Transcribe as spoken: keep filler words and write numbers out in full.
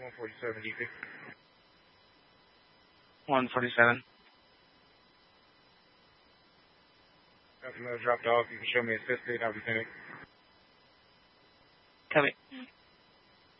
one forty-seven, D P. one forty-seven. Got the mail dropped off. You can show me assisted. I'll be sending. Copy.